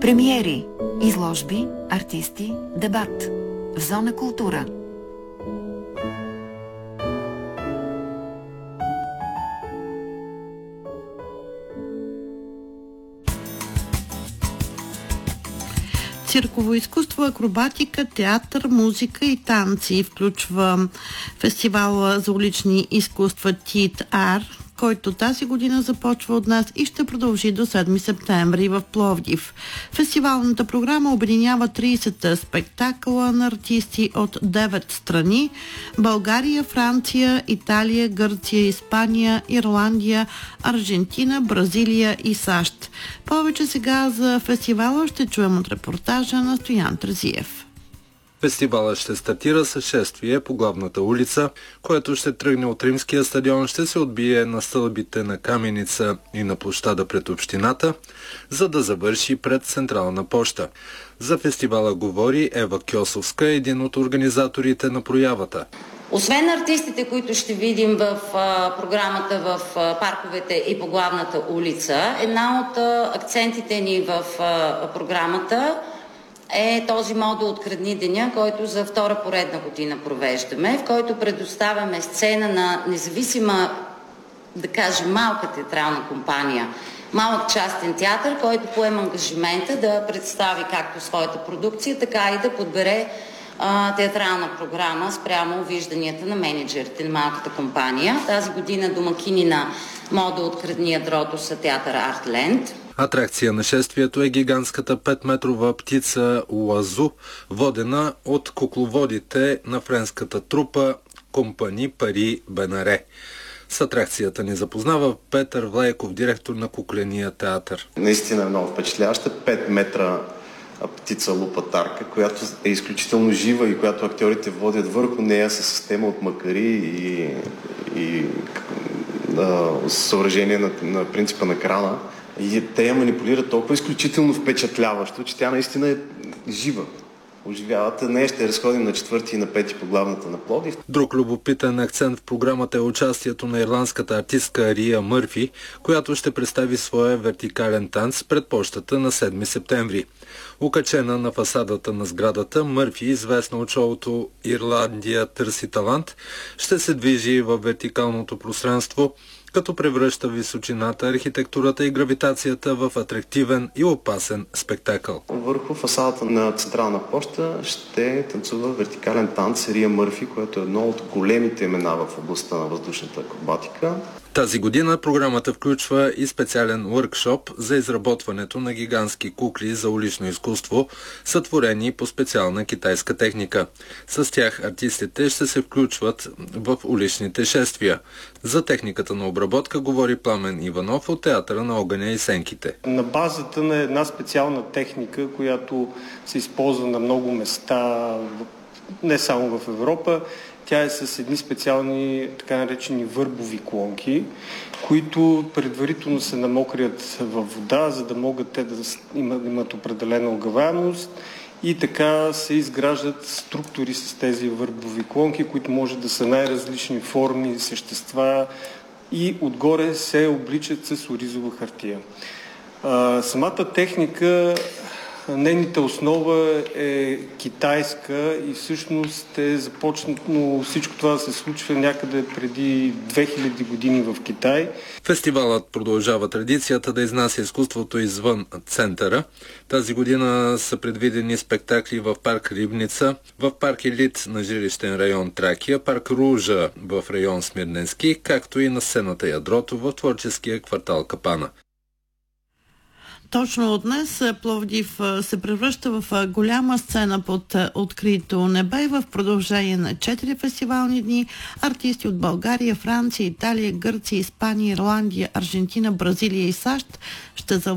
Премиери, изложби, артисти, дебат. В Зона култура. Цирково изкуство, акробатика, театър, музика и танци включва фестивала за улични изкуства ТИТ-АР, който тази година започва от нас и ще продължи до 7 септември в Пловдив. Фестивалната програма обединява 30 спектакъла на артисти от 9 страни – България, Франция, Италия, Гърция, Испания, Ирландия, Аржентина, Бразилия и САЩ. Повече сега за фестивала ще чуем от репортажа на Стоян Терзиев. Фестивалът ще стартира с шествие по главната улица, което ще тръгне от Римския стадион, ще се отбие на стълбите на Каменица и на площада пред общината, за да завърши пред Централна поща. За фестивала говори Ева Кьосовска, един от организаторите на проявата. Освен артистите, които ще видим в програмата в парковете и по главната улица, една от акцентите ни в програмата е този модул "Открадни деня", който за втора поредна година провеждаме, в който предоставяме сцена на независима, да кажем, малка театрална компания, малък частен театър, който поема ангажимента да представи както своята продукция, така и да подбере театрална програма спрямо вижданията на мениджърите на малката компания. Тази година домакини на модул "Открадни ядрото" са театър Артленд. Атракция на шествието е гигантската 5-метрова птица Уазу, водена от кукловодите на френската трупа Компани Пари Бенаре. С атракцията ни запознава Петър Влайков, директор на кукления театър. Наистина е много впечатляваща. 5 метра птица лупатарка, която е изключително жива и която актьорите водят върху нея с система от макари и съоръжение на принципа на крана. И те я манипулират толкова изключително впечатляващо, че тя наистина е жива. Оживяват. Нея ще разходим на 4 и на 5 по главната на Пловдив. Друг любопитен акцент в програмата е участието на ирландската артистка Рия Мърфи, която ще представи своя вертикален танц пред пощата на 7 септември. Окачена на фасадата на сградата, Мърфи, известна от шоуто "Ирландия търси талант", ще се движи във вертикалното пространство, като превръща височината, архитектурата и гравитацията в атрактивен и опасен спектакъл. Върху фасадата на Централна поща ще танцува вертикален танц Рия Мърфи, което е едно от големите имена в областта на въздушната акробатика. Тази година програмата включва и специален въркшоп за изработването на гигантски кукли за улично изкуство, сътворени по специална китайска техника. С тях артистите ще се включват в уличните шествия. За техниката на обработка говори Пламен Иванов от Театъра на огъня и сенките. На базата на една специална техника, която се използва на много места, не само в Европа, тя е с едни специални, така наречени върбови клонки, които предварително се намокрят във вода, за да могат те да имат определена огъваемост и така се изграждат структури с тези върбови клонки, които може да са най-различни форми, същества и отгоре се обличат с оризова хартия. Самата техника, нейната основа е китайска и всъщност е започнало всичко това да се случва някъде преди 2000 години в Китай. Фестивалът продължава традицията да изнася изкуството извън центъра. Тази година са предвидени спектакли в парк Рибница, в парк Елит на жилищен район Тракия, парк Ружа в район Смирненски, както и на сцената Ядрото в творческия квартал Капана. Точно от днес Пловдив се превръща в голяма сцена под открито небе и в продължение на 4 фестивални дни артисти от България, Франция, Италия, Гърция, Испания, Ирландия, Аржентина, Бразилия и САЩ ще